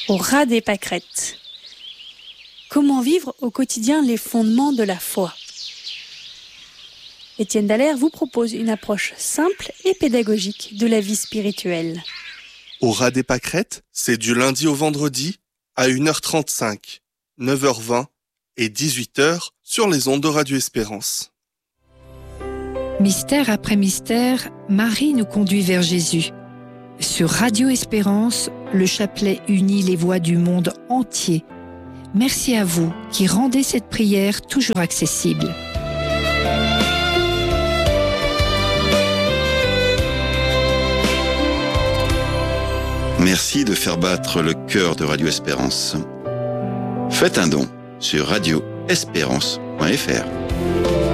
Au ras des pâquerettes. Comment vivre au quotidien les fondements de la foi ? Étienne Dallaire vous propose une approche simple et pédagogique de la vie spirituelle. Au ras des pâquerettes, c'est du lundi au vendredi à 1h35, 9h20 et 18h sur les ondes de Radio Espérance. Mystère après mystère, Marie nous conduit vers Jésus. Sur Radio Espérance, le chapelet unit les voix du monde entier. Merci à vous qui rendez cette prière toujours accessible. Merci de faire battre le cœur de Radio Espérance. Faites un don sur radioespérance.fr.